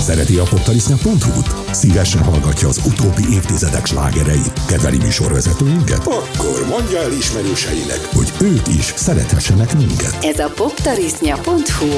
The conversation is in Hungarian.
Szereti a poptarisznya.hu-t? Szívesen hallgatja az utóbbi évtizedek slágereit? Kedveli műsorvezetőinket? Akkor mondja el ismerőseinek, hogy ők is szerethessenek minket. Ez a poptarisznya.hu.